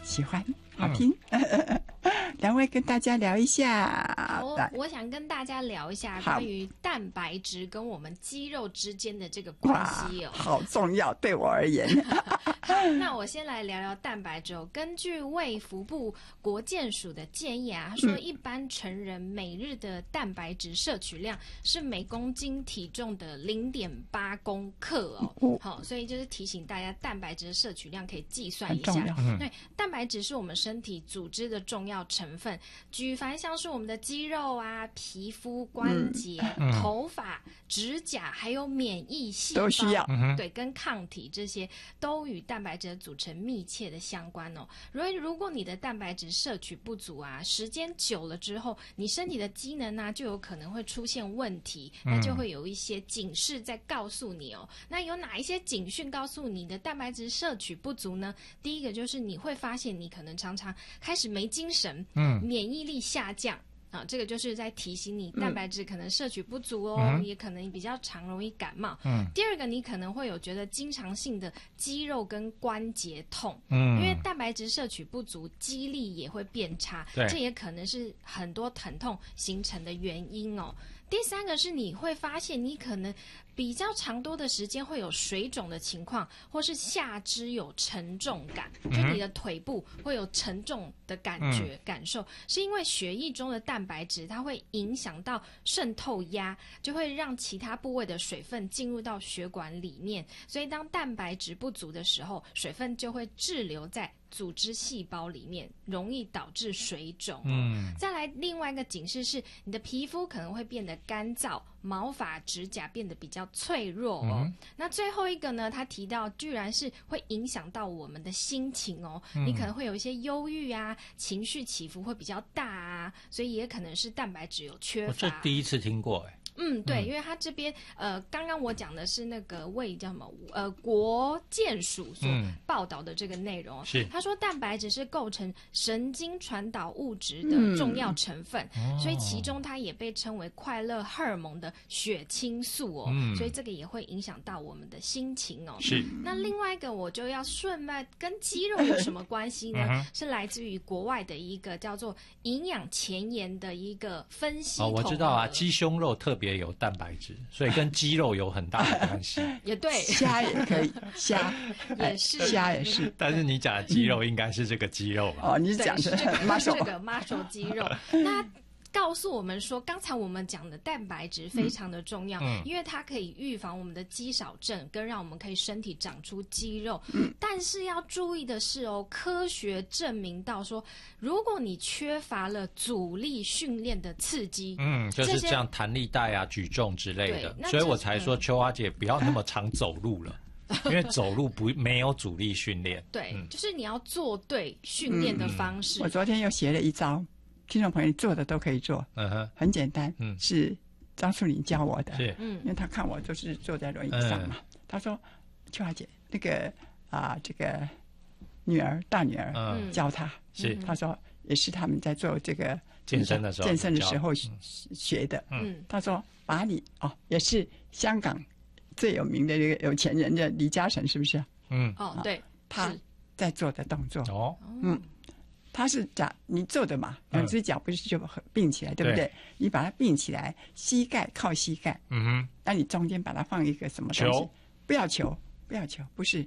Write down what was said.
喜欢，好听。两位跟大家聊一下。 我想跟大家聊一下关于蛋白质跟我们肌肉之间的这个关系哦， 好重要，对我而言。 那我先来聊聊蛋白质哦。根据卫福部国健署的建议啊，他说一般成人每日的蛋白质摄取量是每公斤体重的0.8公克哦。好，所以就是提醒大家，蛋白质的摄取量可以计算一下。对，蛋白质是我们身体组织的重要成分，举凡像是我们的肌肉啊、皮肤、关节、头发、指甲，还有免疫细胞都需要。 对，跟抗体这些都与蛋白质的组成密切的相关哦。如果你的蛋白质摄取不足啊，时间久了之后，你身体的机能啊就有可能会出现问题，那就会有一些警示在告诉你哦。那有哪一些警讯告诉你的蛋白质摄取不足呢？第一个就是你会发现你可能常常开始没精神，免疫力下降。这个就是在提醒你蛋白质可能摄取不足哦，也可能比较常容易感冒。第二个，你可能会有觉得经常性的肌肉跟关节痛，因为蛋白质摄取不足，肌力也会变差，这也可能是很多疼痛形成的原因哦。第三个是你会发现你可能比较长多的时间会有水肿的情况，或是下肢有沉重感，就你的腿部会有沉重的感受，是因为血液中的蛋白质它会影响到渗透压，就会让其他部位的水分进入到血管里面，所以当蛋白质不足的时候，水分就会滞留在组织细胞里面，容易导致水肿。再来另外一个警示是，你的皮肤可能会变得干燥，毛发、指甲变得比较脆弱哦。那最后一个呢，他提到居然是会影响到我们的心情哦，你可能会有一些忧郁啊，情绪起伏会比较大啊，所以也可能是蛋白质有缺乏。 我这第一次听过哎。 对，因为他这边刚刚我讲的是那个叫什么国健署所报道的这个内容， 是他说蛋白质是构成神经传导物质的重要成分，所以其中它也被称为快乐荷尔蒙的血清素哦，所以这个也会影响到我们的心情哦。 是。 那另外一个我就要顺带跟肌肉有什么关系呢？是来自于国外的一个叫做营养前沿的一个分析。 我知道啊，鸡胸肉特别有蛋白质，所以跟肌肉有很大的关系。 也对， 虾也可以，虾也是， 虾也是。 但是你讲的肌肉应该是这个肌肉吧？ 你讲的这个 muscle 肌肉。那告诉我们说，刚才我们讲的蛋白质非常的重要，因为它可以预防我们的肌少症，跟让我们可以身体长出肌肉。但是要注意的是哦，科学证明到说，如果你缺乏了阻力训练的刺激， 就是像弹力带啊、举重之类的，所以我才说秋花姐不要那么常走路了。因为走路没有阻力训练。 对，就是你要做对训练的方式。 我昨天又学了一招。听众朋友做的都可以做，很简单，是张树林教我的，因为他看我就是坐在轮椅上嘛，他说：“秋华姐，那个这个大女儿教他，他说也是他们在做这个健身的时候学的，他说把你也是香港最有名的这个有钱人的李嘉诚，是不是？ 对， 他在做的动作，他是你做的嘛，两只脚不是就并起来，对不对？你把它并起来，膝盖靠膝盖，那你中间把它放一个什么东西？不要球，不是